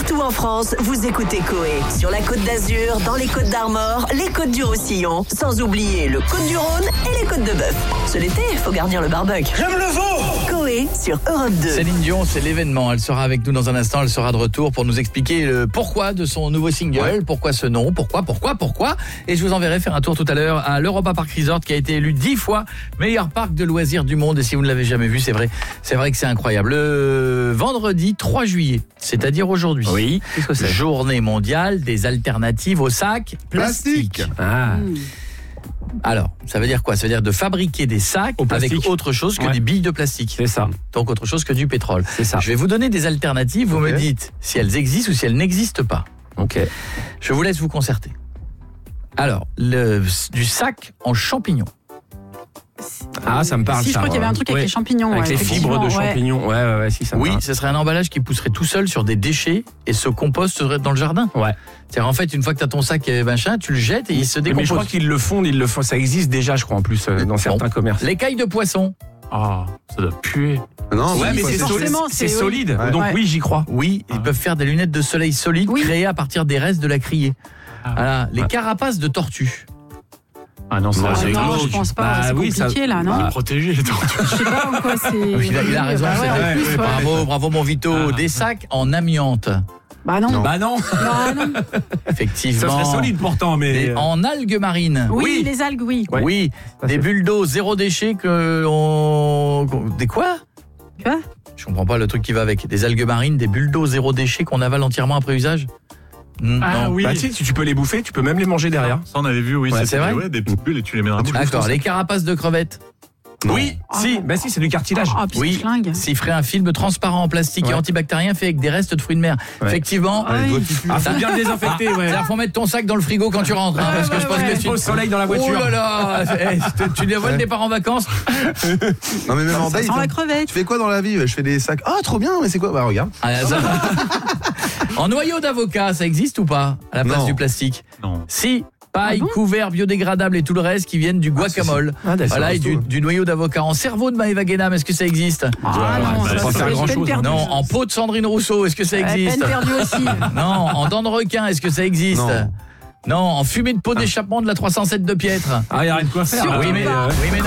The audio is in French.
Partout en France, vous écoutez Coé. Sur la Côte d'Azur, dans les Côtes d'Armor, les Côtes du Roussillon. Sans oublier le Côte du Rhône et les Côtes de Bœuf. C'est l'été, il faut garnir le barbecue. J'aime le veau. Coé sur Europe 2. Céline Dion, c'est l'événement. Elle sera avec nous dans un instant. Elle sera de retour pour nous expliquer le pourquoi de son nouveau single. Ouais. Pourquoi ce nom, pourquoi. Et je vous enverrai faire un tour tout à l'heure à l'Europa Park Resort qui a été élu 10 fois meilleur parc de loisirs du monde. Et si vous ne l'avez jamais vu, c'est vrai que c'est incroyable. Le vendredi 3 juillet, c'est-à-dire aujourd'hui. Oui. Qu'est-ce que c'est ? Journée mondiale des alternatives aux sacs plastiques. Alors, ça veut dire quoi ? Ça veut dire de fabriquer des sacs avec autre chose que des billes de plastique. C'est ça. Donc autre chose que du pétrole. C'est ça. Je vais vous donner des alternatives, vous me dites si elles existent ou si elles n'existent pas. Ok. Je vous laisse vous concerter. Alors, du sac en champignons. Ah, ça me parle. Si, je crois qu'il y avait un truc avec les champignons. Avec les fibres de champignons. Ouais, si, ça me parle. Oui, ce serait un emballage qui pousserait tout seul sur des déchets et se composterait dans le jardin. Ouais. C'est-à-dire, en fait, une fois que tu as ton sac machin, tu le jettes et il se décompose. Mais je crois qu'ils le font, ça existe déjà, je crois, en plus, dans certains commerces. L'écaille de poisson. Ah, ça doit puer. Non, ouais, mais c'est solide. Ouais. Donc oui, j'y crois. Oui, ils peuvent faire des lunettes de soleil solides créées à partir des restes de la criée. Voilà, les carapaces de tortues. Ah non, ça c'est non, je pense pas, c'est compliqué là, non ? Protéger les tortues. Je sais pas en quoi c'est... Oui, il a raison, bravo Mon Vito. Des sacs en amiante. Bah non. Effectivement. Ça serait solide pourtant, mais... En algues marines. Oui, les algues, oui. Ouais. Oui, des bulles d'eau zéro déchet Des quoi ? Quoi ? Je comprends pas le truc qui va avec. Des algues marines, des bulles d'eau zéro déchet qu'on avale entièrement après usage. Ah oui. Bah si tu peux les bouffer, tu peux même les manger derrière. Ça on avait vu, oui. Ouais, c'est vrai. Ouais, des petites bulles et tu les mets dans un petit. D'accord, les carapaces de crevettes. Oui, si, c'est du cartilage. Ah, puis c'est flingue. S'il ferait un film transparent en plastique et antibactérien fait avec des restes de fruits de mer. Ouais. Effectivement, faut bien le désinfecter, faut mettre ton sac dans le frigo quand tu rentres. Parce que je pense que au soleil dans la voiture. Oh là là, tu dévoiles le départ en vacances. Non mais même en date. La crevette. Tu fais quoi dans la vie ? Je fais des sacs. Ah trop bien, mais c'est quoi ? Bah regarde. En noyau d'avocat, ça existe ou pas à la place du plastique ? Non. Si. Paille, couverts, biodégradables et tout le reste qui viennent du guacamole. Voilà, et du noyau d'avocat. En cerveau de Maëva Guénam, est-ce que ça existe ? Non, ça pas faire grand-chose. Non, en peau de Sandrine Rousseau, est-ce que ça existe ? Peine perdue aussi. Non, en dents de requin, est-ce que ça existe ? Non, en fumée de peau d'échappement de la 307 de Piètre. Ah, il n'y a rien de quoi faire. Oui, mais non.